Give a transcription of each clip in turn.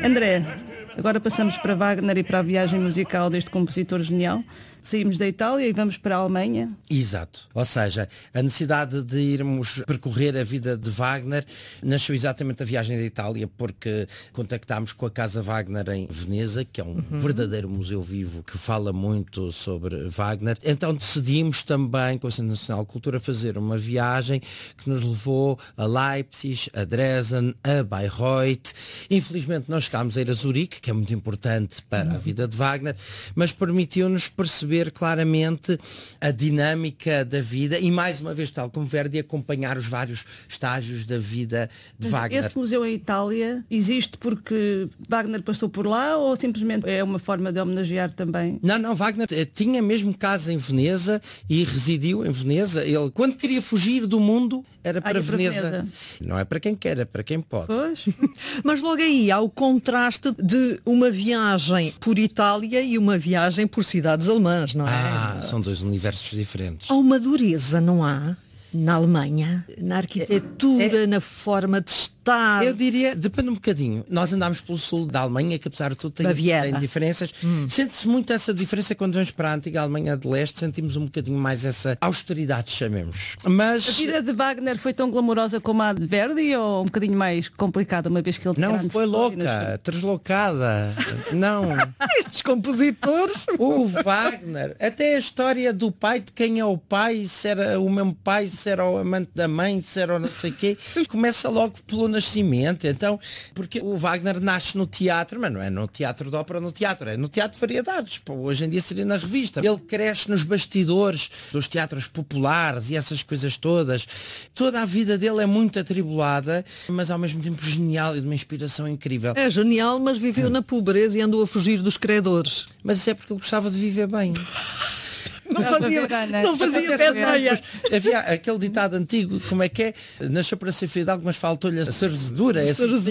André, agora passamos para Wagner e para a viagem musical deste compositor genial. Saímos da Itália e vamos para a Alemanha. Exato. Ou seja, a necessidade de irmos percorrer a vida de Wagner nasceu exatamente da viagem da Itália, porque contactámos com a Casa Wagner em Veneza, que é um verdadeiro museu vivo que fala muito sobre Wagner. Então decidimos também, com o Centro Nacional de Cultura, fazer uma viagem que nos levou a Leipzig, a Dresden, a Bayreuth. Infelizmente não chegámos a ir a Zurique, que é muito importante para a vida de Wagner, mas permitiu-nos perceber claramente a dinâmica da vida e, mais uma vez, tal como Verdi, acompanhar os vários estágios da vida de Wagner. Este museu em Itália existe porque Wagner passou por lá ou simplesmente é uma forma de homenagear também? Não, Wagner tinha mesmo casa em Veneza e residiu em Veneza. Ele, quando queria fugir do mundo, era para Veneza. Não é para quem quer, é para quem pode. Pois. Mas logo aí há o contraste de uma viagem por Itália e uma viagem por cidades alemãs, não é? São dois universos diferentes. Há uma dureza, não há? Na Alemanha, na arquitetura, na forma de estar. Eu diria, depende um bocadinho. Nós andámos pelo sul da Alemanha, que apesar de tudo tem diferenças. Sente-se muito essa diferença quando vamos para a antiga Alemanha de Leste, sentimos um bocadinho mais essa austeridade, chamemos. Mas a vida de Wagner foi tão glamourosa como a de Verdi ou um bocadinho mais complicada, uma vez que ele não foi louca, deslocada. Não. Estes compositores. O Wagner, até a história do pai, de quem é o pai, se era o mesmo pai, se era o amante da mãe, se era o não sei o quê, começa logo pelo nascimento. Então, porque o Wagner nasce no teatro, mas não é no teatro de ópera, é no teatro de variedades. Pô, hoje em dia seria na revista. Ele cresce nos bastidores dos teatros populares e essas coisas todas. Toda a vida dele é muito atribulada, mas ao mesmo tempo genial e de uma inspiração incrível. É genial, mas viveu na pobreza e andou a fugir dos credores. Mas isso é porque ele gostava de viver bem. Não fazia peteia. Havia aquele ditado antigo, como é que é? Nasceu para ser fidalgo, mas faltou-lhe a sarzedura.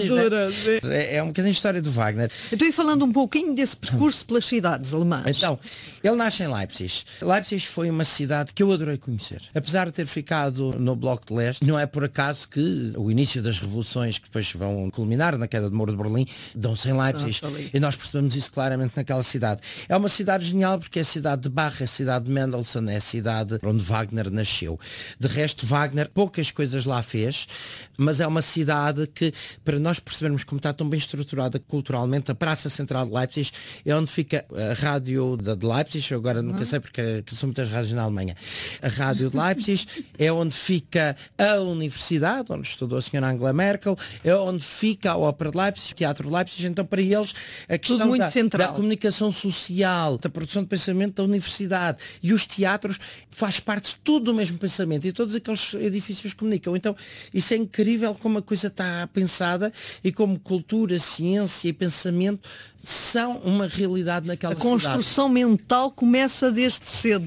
É um bocadinho a história do Wagner. Eu estou aí falando um pouquinho desse percurso pelas cidades alemãs. Então, ele nasce em Leipzig. Leipzig foi uma cidade que eu adorei conhecer. Apesar de ter ficado no Bloco de Leste, não é por acaso que o início das revoluções que depois vão culminar na queda do Muro de Berlim dão-se em Leipzig. E nós percebemos isso claramente naquela cidade. É uma cidade genial porque é a cidade de Bach, é a cidade de Mendelssohn, é a cidade onde Wagner nasceu. De resto, Wagner poucas coisas lá fez, mas é uma cidade que, para nós percebermos como está tão bem estruturada culturalmente, a Praça Central de Leipzig é onde fica a rádio de Leipzig, agora nunca sei porque são muitas rádios na Alemanha. A rádio de Leipzig é onde fica a universidade, onde estudou a senhora Angela Merkel, é onde fica a Ópera de Leipzig, o Teatro de Leipzig. Então, para eles, a questão da comunicação social, da produção de pensamento da universidade e os teatros faz parte de tudo do mesmo pensamento e todos aqueles edifícios comunicam. Então isso é incrível como a coisa está pensada e como cultura, ciência e pensamento são uma realidade naquela cidade. A construção mental começa desde cedo.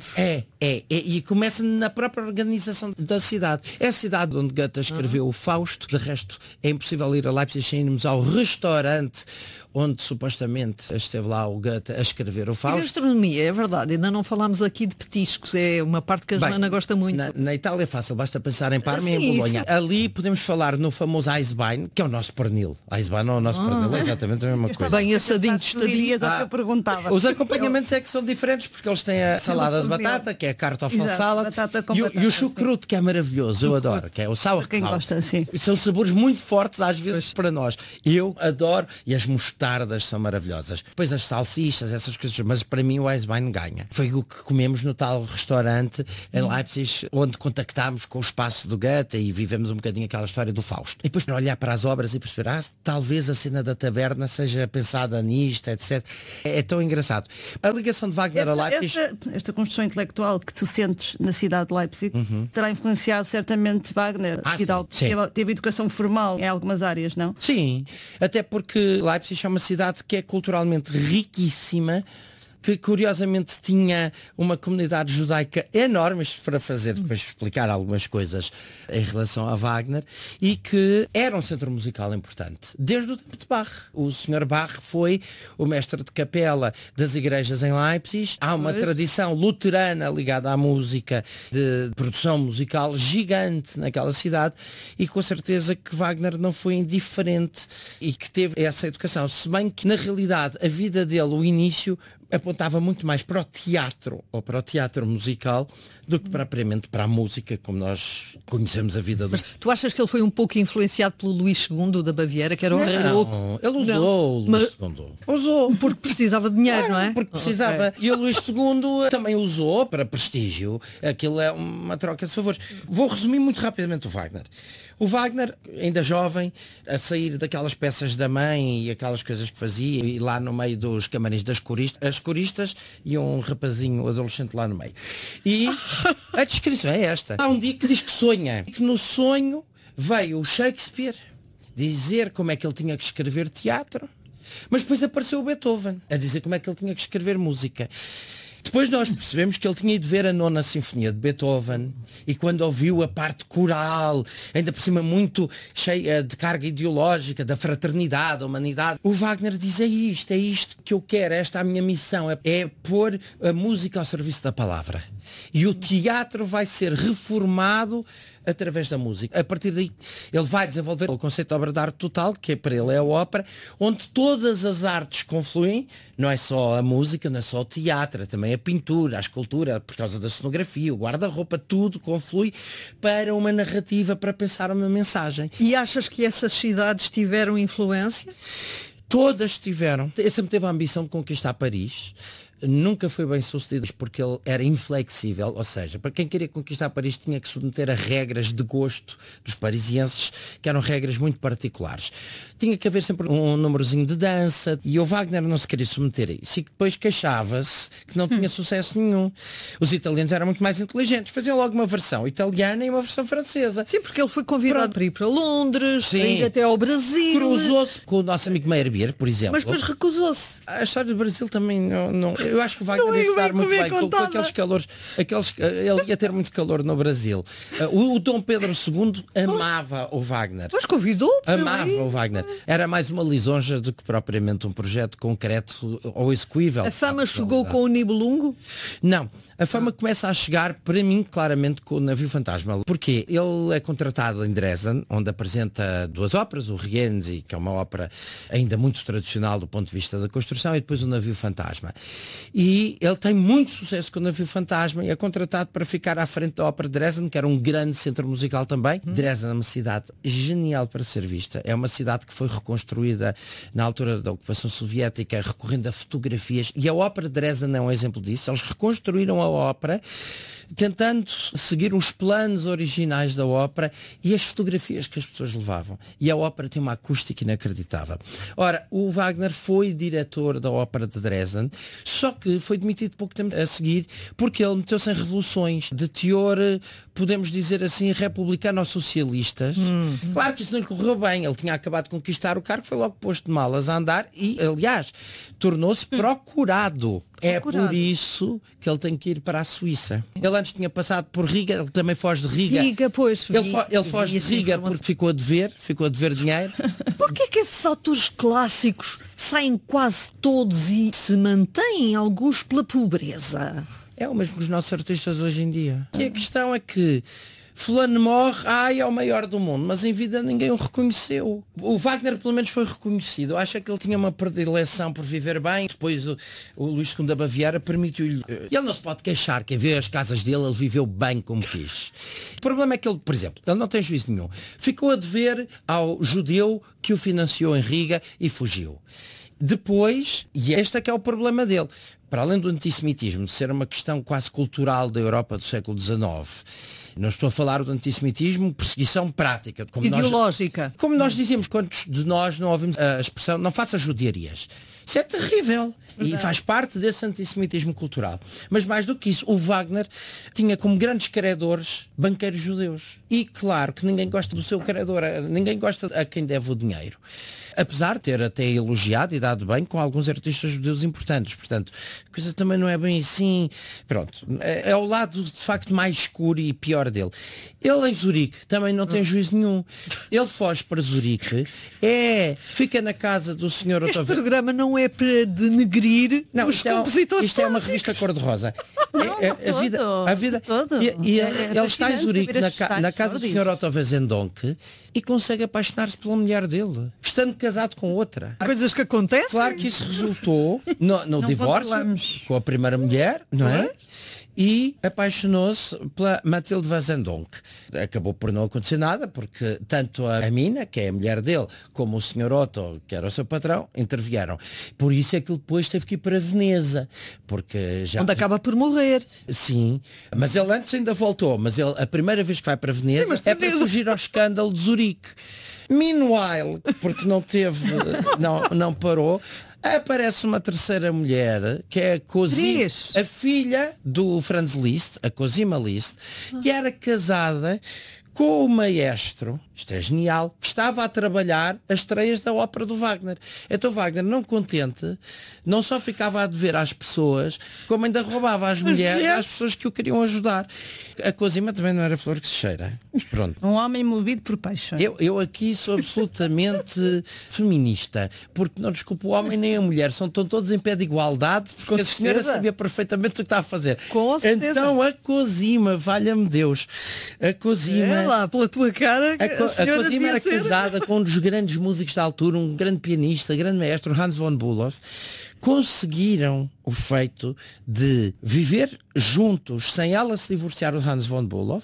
E começa na própria organização da cidade. É a cidade onde Goethe escreveu o Fausto. De resto, é impossível ir a Leipzig sem irmos ao restaurante onde supostamente esteve lá o Goethe a escrever o Fausto. E gastronomia, é verdade. Ainda não falámos aqui de petiscos. É uma parte que a Joana gosta muito. Na Itália é fácil, basta pensar em Parma e em Bolonha. Ali podemos falar no famoso Eisbein, que é o nosso pernil. Eisbein não é o nosso pernil, é exatamente a mesma coisa. Bem assadinho, tostadinho. Que eu perguntava. Os acompanhamentos é que são diferentes, porque eles têm a salada de batata, que é a kartoffel salad, e o chucrute, que é maravilhoso, eu adoro, que é o sauerkraut. Quem gosta, sim. São sabores muito fortes, às vezes, para nós. Eu adoro, e as mostardas são maravilhosas. Depois as salsichas, essas coisas, mas para mim o Eisbein ganha. Foi o que comemos no tal restaurante em Leipzig, onde contactámos com o espaço do Goethe e vivemos um bocadinho aquela história do Fausto. E depois para olhar para as obras e perceber, talvez a cena da taberna seja pensada nisto, etc. É tão engraçado. A ligação de Wagner a Leipzig... Esta construção intelectual que tu sentes na cidade de Leipzig terá influenciado certamente Wagner. Teve educação formal em algumas áreas, não? Sim, até porque Leipzig é uma cidade que é culturalmente riquíssima, que curiosamente tinha uma comunidade judaica enorme, isto para fazer, depois explicar algumas coisas em relação a Wagner, e que era um centro musical importante, desde o tempo de Bach. O Sr. Bach foi o mestre de capela das igrejas em Leipzig. Há uma tradição luterana ligada à música, de produção musical gigante naquela cidade, e com certeza que Wagner não foi indiferente e que teve essa educação, se bem que na realidade a vida dele, o início, apontava muito mais para o teatro ou para o teatro musical do que propriamente para a música, como nós conhecemos a vida do... Mas tu achas que ele foi um pouco influenciado pelo Luís II da Baviera, que era um rei louco? Ele usou o Luís II. Usou, porque precisava de dinheiro, não é? Porque precisava. Okay. E o Luís II também usou para prestígio. Aquilo é uma troca de favores. Vou resumir muito rapidamente o Wagner. O Wagner, ainda jovem, a sair daquelas peças da mãe e aquelas coisas que fazia, e lá no meio dos camarins das coristas, as coristas e um rapazinho adolescente lá no meio. E a descrição é esta. Há um dia que diz que sonha, que no sonho veio o Shakespeare dizer como é que ele tinha que escrever teatro, mas depois apareceu o Beethoven a dizer como é que ele tinha que escrever música. Depois nós percebemos que ele tinha ido ver a 9ª Sinfonia de Beethoven, e quando ouviu a parte coral, ainda por cima muito cheia de carga ideológica, da fraternidade, da humanidade, o Wagner diz: é isto que eu quero, esta é a minha missão, é pôr a música ao serviço da palavra. E o teatro vai ser reformado através da música. A partir daí ele vai desenvolver o conceito de obra de arte total, que para ele é a ópera, onde todas as artes confluem. Não é só a música, não é só o teatro, é também a pintura, a escultura, por causa da cenografia, o guarda-roupa, tudo conflui para uma narrativa, para pensar uma mensagem. E achas que essas cidades tiveram influência? Todas tiveram. Ele sempre teve a ambição de conquistar Paris. Nunca foi bem sucedido porque ele era inflexível, ou seja, para quem queria conquistar Paris tinha que submeter a regras de gosto dos parisienses, que eram regras muito particulares. Tinha que haver sempre um númerozinho de dança, e o Wagner não se queria submeter a isso, e depois queixava-se que não tinha sucesso nenhum. Os italianos eram muito mais inteligentes, faziam logo uma versão italiana e uma versão francesa. Sim, porque ele foi convidado para ir para Londres, para ir até ao Brasil. Cruzou-se com o nosso amigo Meyerbeer, por exemplo. Mas depois recusou-se. A história do Brasil também não eu acho que o Wagner ia dar muito bem com aqueles calores. Ele ia ter muito calor no Brasil. O Dom Pedro II amava o Wagner. Mas convidou? Amava o Wagner. Era mais uma lisonja do que propriamente um projeto concreto ou execuível. A fama chegou com o Nibelungo? Não. A fama começa a chegar, para mim, claramente com o Navio Fantasma. Porque ele é contratado em Dresden, onde apresenta 2 óperas, o Rienzi, que é uma ópera ainda muito tradicional do ponto de vista da construção, e depois o Navio Fantasma. E ele tem muito sucesso com o Navio Fantasma e é contratado para ficar à frente da Ópera de Dresden, que era um grande centro musical também. Dresden é uma cidade genial para ser vista. É uma cidade que foi reconstruída na altura da ocupação soviética, recorrendo a fotografias, e a Ópera de Dresden é um exemplo disso. Eles reconstruíram a ópera tentando seguir os planos originais da ópera e as fotografias que as pessoas levavam. E a ópera tem uma acústica inacreditável. Ora, o Wagner foi diretor da Ópera de Dresden, só que foi demitido pouco tempo a seguir porque ele meteu-se em revoluções de teor, podemos dizer assim, republicano ou socialistas. Claro que isso não lhe correu bem. Ele tinha acabado de conquistar o cargo, foi logo posto de malas a andar e, aliás, tornou-se procurado. É por isso que ele tem que ir para a Suíça. Ele antes tinha passado por Riga, ele também foge de Riga. Riga, pois. Ele foge de Riga porque ficou a dever dinheiro. Porquê que esses autores clássicos saem quase todos e se mantêm alguns pela pobreza? É o mesmo que os nossos artistas hoje em dia. E a questão é que fulano morre, é o maior do mundo, mas em vida ninguém o reconheceu. O Wagner pelo menos foi reconhecido. Acha que ele tinha uma predileção por viver bem. Depois o Luís II da Baviera permitiu-lhe. Ele não se pode queixar, quem vê as casas dele, ele viveu bem como quis. O problema é que ele, por exemplo, ele não tem juízo nenhum. Ficou a dever ao judeu que o financiou em Riga e fugiu. Depois, e este é que é o problema dele, para além do antissemitismo ser uma questão quase cultural da Europa do século XIX, não estou a falar do antissemitismo, perseguição prática. Ideológica. Como nós dizíamos, quantos de nós não ouvimos a expressão não faça judiarias? Isso é terrível. E faz parte desse antissemitismo cultural. Mas mais do que isso, o Wagner tinha como grandes credores banqueiros judeus. E claro que ninguém gosta do seu credor, ninguém gosta a quem deve o dinheiro. Apesar de ter até elogiado e dado bem com alguns artistas judeus importantes. Portanto, a coisa também não é bem assim. Pronto, é o lado de facto mais escuro e pior dele. Ele em Zurique também não tem juízo nenhum. Ele foge para Zurique, fica na casa do senhor Este programa não é para denegrir os compositores. Isto é uma revista cor-de-rosa. A vida todo. E ele está em Zurique na casa do senhor Otto Wesendonck e consegue apaixonar-se pela mulher dele, estando casado com outra. Coisas que acontecem. Claro que isso resultou no divórcio com a primeira mulher, não é? E apaixonou-se pela Mathilde Wesendonck. Acabou por não acontecer nada, porque tanto a Mina, que é a mulher dele, como o Sr. Otto, que era o seu patrão, intervieram. Por isso é que ele depois teve que ir para Veneza, porque onde acaba por morrer. Sim, mas ele antes ainda voltou, mas ele, a primeira vez que vai para Veneza é para fugir ao escândalo de Zurique. Meanwhile, porque não teve, não parou, aparece uma terceira mulher, que é a Cosima, a filha do Franz Liszt, a Cosima Liszt, que era casada com o maestro, isto é genial, que estava a trabalhar as estreias da ópera do Wagner. Então Wagner, não contente, não só ficava a dever às pessoas, como ainda roubava às mulheres, às pessoas que o queriam ajudar. A Cosima também não era flor que se cheira. Pronto. Um homem movido por paixão. Eu aqui sou absolutamente feminista, porque não desculpo o homem nem a mulher, estão todos em pé de igualdade, porque a senhora sabia perfeitamente o que está a fazer. Com certeza. Então a Cosima, valha-me Deus, a Cosima... lá, pela tua cara, a Cosima era casada com um dos grandes músicos da altura, um grande pianista, grande maestro, Hans von Bülow. Conseguiram o feito de viver juntos sem ela se divorciar do Hans von Bülow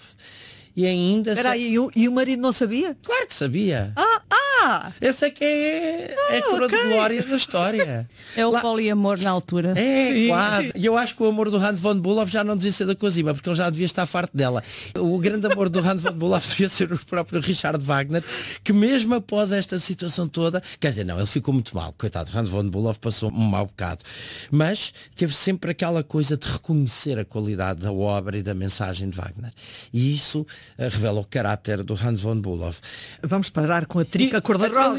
e ainda... E o marido não sabia? Claro que sabia. Essa é que é a coroa de glória da história. É o poliamor na altura. Sim. Quase. E eu acho que o amor do Hans von Bülow já não devia ser da Cosima, porque ele já devia estar farto dela. O grande amor do Hans von Bülow devia ser o próprio Richard Wagner, que mesmo após esta situação toda, quer dizer, não, ele ficou muito mal, coitado, Hans von Bülow passou um mau bocado, mas teve sempre aquela coisa de reconhecer a qualidade da obra e da mensagem de Wagner. E isso revela o caráter do Hans von Bülow. Vamos parar com a trica cor-de-rosa.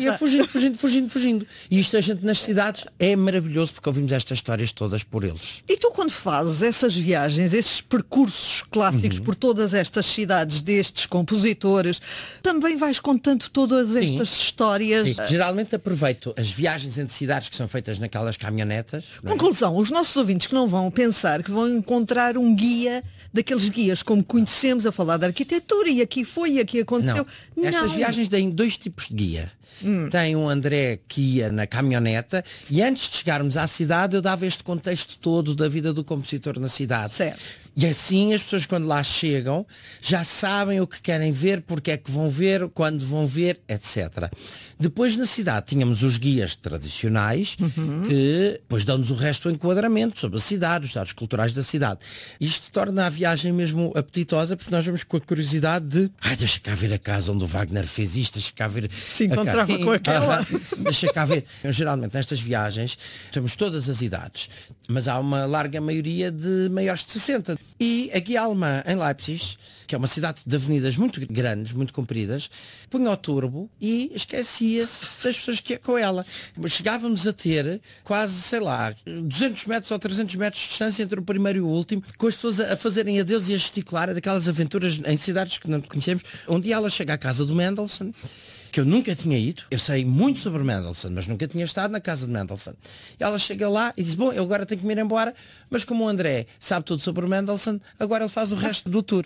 Fugindo. E isto a gente nas cidades é maravilhoso, porque ouvimos estas histórias todas por eles. E tu, quando fazes essas viagens, esses percursos clássicos por todas estas cidades destes compositores, também vais contando todas estas histórias? Sim. Geralmente aproveito as viagens entre cidades que são feitas naquelas caminhonetas. Conclusão, os nossos ouvintes que não vão pensar que vão encontrar um guia, daqueles guias como conhecemos, a falar da arquitetura, e aqui foi, e aqui aconteceu. Não. Estas viagens têm dois tipos de guia. Tem um André que ia na caminhoneta e antes de chegarmos à cidade eu dava este contexto todo da vida do compositor na cidade. Certo. E assim as pessoas quando lá chegam já sabem o que querem ver, porque é que vão ver, quando vão ver, etc. Depois na cidade tínhamos os guias tradicionais que depois dão-nos o resto do enquadramento sobre a cidade, os dados culturais da cidade. Isto torna a viagem mesmo apetitosa, porque nós vamos com a curiosidade de deixa cá ver a casa onde o Wagner fez isto, deixa cá ver... Se encontrava com aquela. Deixa cá ver. Geralmente nestas viagens temos todas as idades, mas há uma larga maioria de maiores de 60. E a guia alemã em Leipzig, que é uma cidade de avenidas muito grandes, muito compridas, punha o turbo e esquecia-se das pessoas que ia com ela. Chegávamos a ter quase, sei lá, 200 metros ou 300 metros de distância entre o primeiro e o último, com as pessoas a fazerem adeus e a gesticular, daquelas aventuras em cidades que não conhecemos. Um dia ela chega à casa do Mendelssohn, que eu nunca tinha ido. Eu sei muito sobre Mendelssohn, mas nunca tinha estado na casa de Mendelssohn. E ela chega lá e diz, bom, eu agora tenho que me ir embora, mas como o André sabe tudo sobre o Mendelssohn, agora ele faz o resto do tour.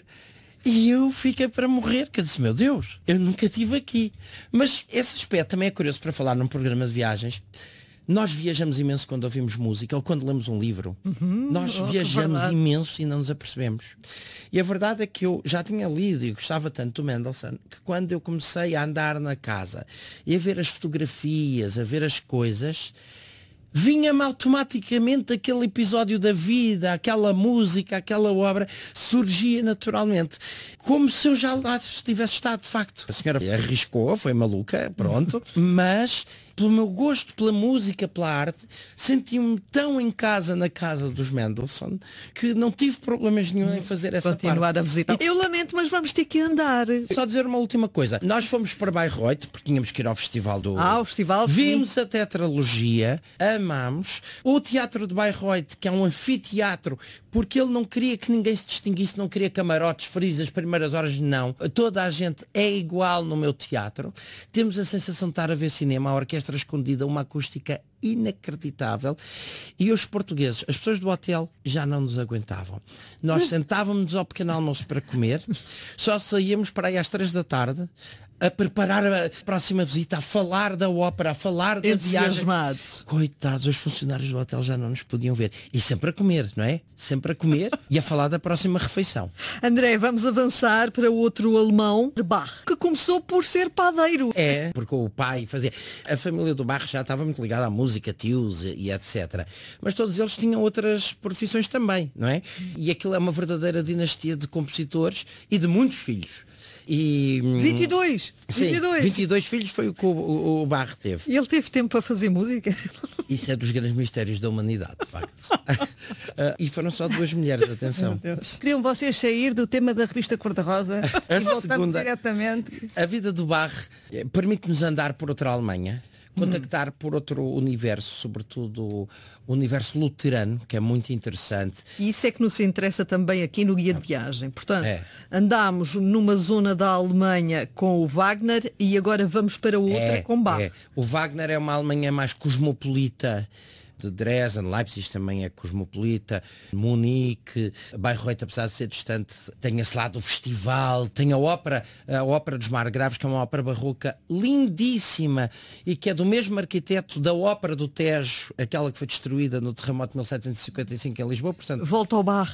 E eu fiquei para morrer, que eu disse, meu Deus, eu nunca estive aqui. Mas esse aspecto também é curioso para falar num programa de viagens. Nós viajamos imenso quando ouvimos música ou quando lemos um livro. Nós viajamos imenso e não nos apercebemos. E a verdade é que eu já tinha lido e gostava tanto do Mendelssohn que quando eu comecei a andar na casa e a ver as fotografias, a ver as coisas, vinha-me automaticamente aquele episódio da vida, aquela música, aquela obra, surgia naturalmente. Como se eu já lá tivesse estado, de facto. A senhora arriscou, foi maluca, pronto, mas pelo meu gosto pela música, pela arte, senti-me tão em casa na casa dos Mendelssohn que não tive problemas nenhum em fazer essa continuar parte. A visitar. Eu lamento, mas vamos ter que andar. Só dizer uma última coisa. Nós fomos para Bayreuth, porque tínhamos que ir ao festival do... o festival, vimos sim. a tetralogia, amámos. O Teatro de Bayreuth, que é um anfiteatro, porque ele não queria que ninguém se distinguisse, não queria camarotes, frios, as primeiras horas, não. Toda a gente é igual no meu teatro. Temos a sensação de estar a ver cinema, a orquestra escondida, uma acústica inacreditável. E os portugueses, as pessoas do hotel, já não nos aguentavam. Nós sentávamos ao pequeno almoço para comer, só saíamos para aí às 3 da tarde, a preparar a próxima visita, a falar da ópera, a falar da viagem. Coitados, os funcionários do hotel já não nos podiam ver. E sempre a comer, não é? Sempre a comer e a falar da próxima refeição. André, vamos avançar para outro alemão, Bach, que começou por ser padeiro. É, porque o pai fazia... A família do Bach já estava muito ligada à música, tios e etc. Mas todos eles tinham outras profissões também, não é? E aquilo é uma verdadeira dinastia de compositores e de muitos filhos. E 22. Sim, 22 filhos foi o que o Bach teve. E ele teve tempo para fazer música? Isso é dos grandes mistérios da humanidade, de facto. E foram só 2 mulheres, atenção. Queriam vocês sair do tema da revista Cor-de-Rosa e voltando diretamente. A vida do Bach permite-nos andar por outra Alemanha, contactar por outro universo, sobretudo o universo luterano, que é muito interessante. E isso é que nos interessa também aqui no Guia de Viagem. Portanto, andámos numa zona da Alemanha com o Wagner e agora vamos para outra com Bach. O Wagner é uma Alemanha mais cosmopolita, de Dresden, Leipzig também é cosmopolita, Munique, Bayreuth, apesar de ser distante, tem esse lado do festival, tem a ópera dos Margraves, que é uma ópera barroca lindíssima e que é do mesmo arquiteto da ópera do Tejo, aquela que foi destruída no terremoto de 1755 em Lisboa, portanto... Volta ao Bach.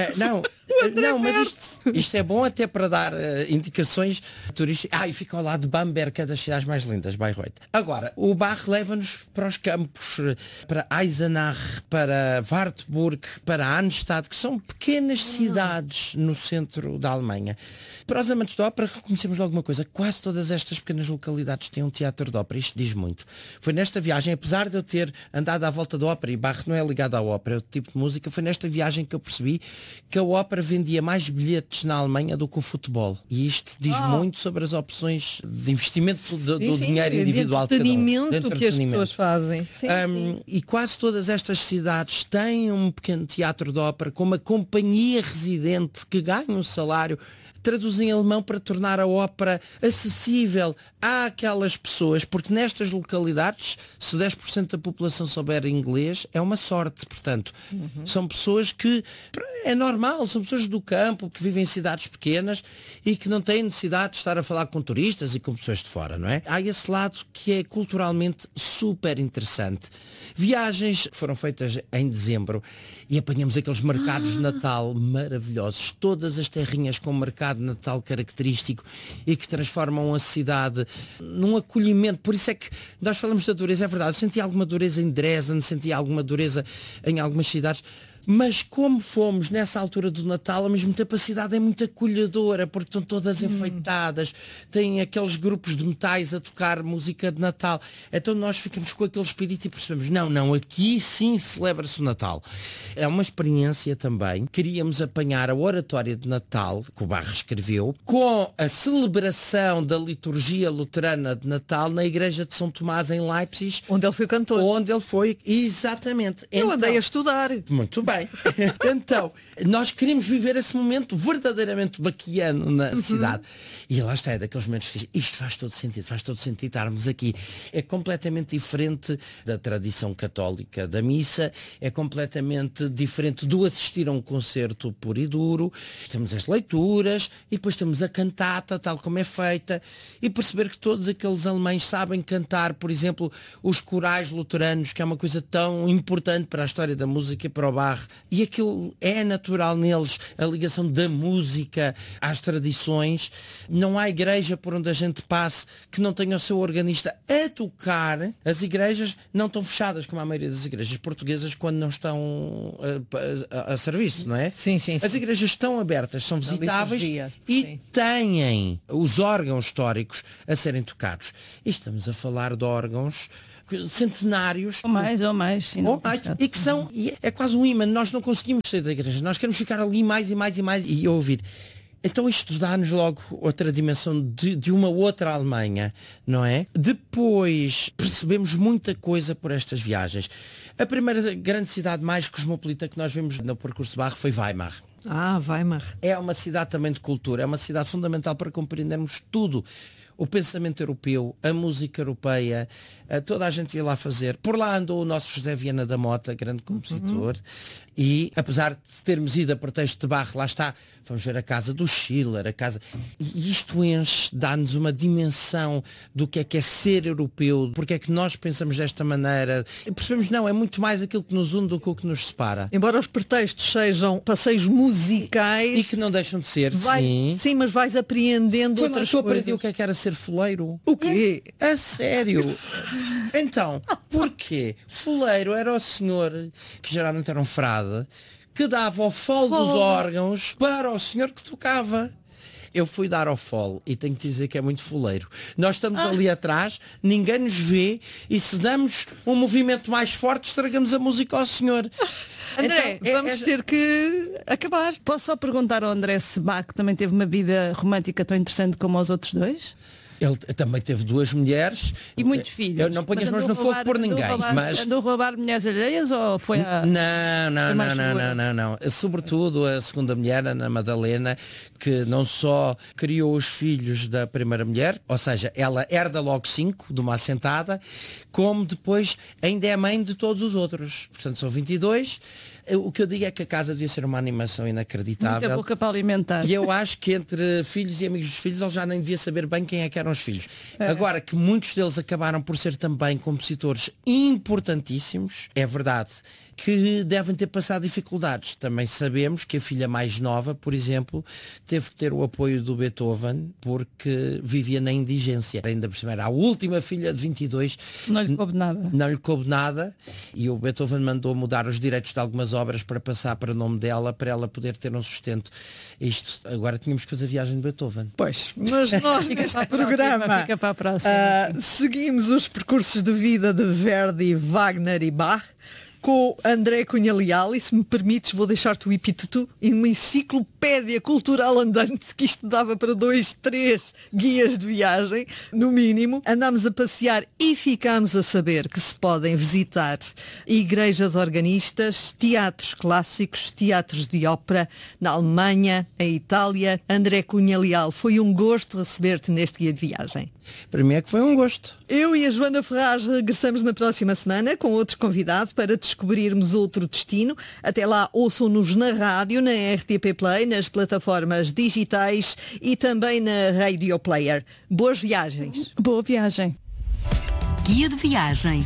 Não, mas isto é bom até para dar indicações turísticas. E fica ao lado de Bamberg, que é das cidades mais lindas, Bayreuth. Agora, o Bach leva-nos para os campos, para Eisenach, para Wartburg, para Arnstadt, que são pequenas cidades no centro da Alemanha. Para os amantes de ópera, reconhecemos logo uma coisa: quase todas estas pequenas localidades têm um teatro de ópera. Isto diz muito. Foi nesta viagem, apesar de eu ter andado à volta da ópera, e Bach não é ligado à ópera, é outro tipo de música, foi nesta viagem que eu percebi que a ópera vendia mais bilhetes na Alemanha do que o futebol. E isto diz muito sobre as opções de investimento do dinheiro individual de entretenimento que as pessoas fazem. E quase todas estas cidades têm um pequeno teatro de ópera com uma companhia residente que ganha um salário, traduz em alemão para tornar a ópera acessível àquelas pessoas, porque nestas localidades, se 10% da população souber inglês, é uma sorte. Portanto, são pessoas que, é normal, são pessoas do campo, que vivem em cidades pequenas e que não têm necessidade de estar a falar com turistas e com pessoas de fora, não é? Há esse lado que é culturalmente super interessante. Viagens que foram feitas em dezembro e apanhamos aqueles mercados de Natal maravilhosos, todas as terrinhas com mercado de Natal característico e que transformam a cidade num acolhimento. Por isso é que nós falamos da dureza, é verdade, eu senti alguma dureza em Dresden, senti alguma dureza em algumas cidades, mas como fomos nessa altura do Natal, ao mesmo tempo a cidade é muito acolhedora, porque estão todas enfeitadas, têm aqueles grupos de metais a tocar música de Natal. Então nós ficamos com aquele espírito e percebemos, não, aqui sim celebra-se o Natal. É uma experiência também. Queríamos apanhar a oratória de Natal, que o Bach escreveu, com a celebração da liturgia luterana de Natal na igreja de São Tomás em Leipzig. Onde ele foi cantor. Onde ele foi, exatamente. Eu andei a estudar. Muito bem. Então, nós queríamos viver esse momento verdadeiramente baquiano na cidade. E lá está, é daqueles momentos que isto faz todo sentido estarmos aqui. É completamente diferente da tradição católica da missa, é completamente diferente do assistir a um concerto puro e duro. Temos as leituras e depois temos a cantata, tal como é feita, e perceber que todos aqueles alemães sabem cantar, por exemplo, os corais luteranos, que é uma coisa tão importante para a história da música e para o Bach. Bar, e aquilo é natural neles, a ligação da música às tradições. Não há igreja por onde a gente passe que não tenha o seu organista a tocar. As igrejas não estão fechadas, como a maioria das igrejas portuguesas, quando não estão a serviço, não é? Sim. As igrejas estão abertas, são visitáveis e sim. têm os órgãos históricos a serem tocados. E estamos a falar de órgãos centenários. Ou mais. E que são, é quase um imã, nós não conseguimos sair da igreja, nós queremos ficar ali mais e ouvir. Então isto dá-nos logo outra dimensão de uma outra Alemanha, não é? Depois percebemos muita coisa por estas viagens. A primeira grande cidade mais cosmopolita que nós vimos no percurso de Barre foi Weimar. Weimar. É uma cidade também de cultura, é uma cidade fundamental para compreendermos tudo. O pensamento europeu, a música europeia, toda a gente ia lá fazer. Por lá andou o nosso José Viana da Mota, grande compositor, e apesar de termos ido a pretexto de Barre, lá está, vamos ver a casa do Schiller, e isto enche, dá-nos uma dimensão do que é ser europeu, porque é que nós pensamos desta maneira. E percebemos, não, é muito mais aquilo que nos une do que o que nos separa. Embora os pretextos sejam passeios musicais... E que não deixam de ser, Sim, mas vais apreendendo outras coisas. Aprendi o que era ser foleiro. O quê? A sério? Então, porquê? Foleiro era o senhor, que geralmente era um frade, que dava o fole dos órgãos para o senhor que tocava. Eu fui dar ao fole e tenho que dizer que é muito foleiro. Nós estamos ali atrás, ninguém nos vê, e se damos um movimento mais forte, estragamos a música ao senhor. André, então, vamos ter que acabar. Posso só perguntar ao André se Bach também teve uma vida romântica tão interessante como os outros dois? Ele também teve 2 mulheres. E muitos filhos. Eu não ponho as mãos no fogo por ninguém. Mas andou a roubar mulheres alheias ou foi a... Não. Sobretudo a segunda mulher, Ana Madalena, que não só criou os filhos da primeira mulher, ou seja, ela herda logo 5 de uma assentada, como depois ainda é mãe de todos os outros. Portanto, são 22. O que eu digo é que a casa devia ser uma animação inacreditável. Muita boca para alimentar. E eu acho que entre filhos e amigos dos filhos ele já nem devia saber bem quem é que eram os filhos. Agora que muitos deles acabaram por ser também compositores importantíssimos, é verdade que devem ter passado dificuldades. Também sabemos que a filha mais nova, por exemplo, teve que ter o apoio do Beethoven porque vivia na indigência. Ainda por cima era a última filha de 22. Não lhe coube nada. Não lhe coube nada e o Beethoven mandou mudar os direitos de algumas obras para passar para o nome dela, para ela poder ter um sustento. Isto, agora tínhamos que fazer a viagem de Beethoven. Pois, mas nós neste programa fica para a próxima. Seguimos os percursos de vida de Verdi, Wagner e Bach com André Cunha Leal, e se me permites vou deixar-te o epíteto em uma enciclopédia cultural andante, que isto dava para 2, 3 guias de viagem, no mínimo. Andámos a passear e ficámos a saber que se podem visitar igrejas organistas, teatros clássicos, teatros de ópera na Alemanha, em Itália. André Cunha Leal, foi um gosto receber-te neste guia de viagem. Para mim é que foi um gosto. Eu e a Joana Ferraz regressamos na próxima semana com outro convidado para descobrirmos outro destino. Até lá, ouçam-nos na rádio, na RTP Play, nas plataformas digitais e também na Radio Player. Boas viagens. Boa viagem. Guia de viagem.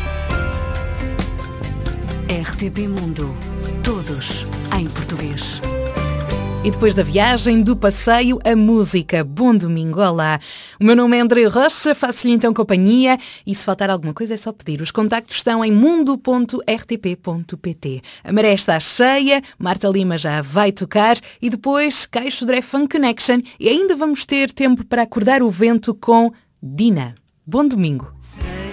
RTP Mundo. Todos em português. E depois da viagem, do passeio, a música. Bom domingo, olá. O meu nome é André Rocha, faço-lhe então companhia e se faltar alguma coisa é só pedir. Os contactos estão em mundo.rtp.pt. A maré está cheia, Marta Lima já vai tocar e depois Caixo Dré Funk Connection e ainda vamos ter tempo para acordar o vento com Dina. Bom domingo.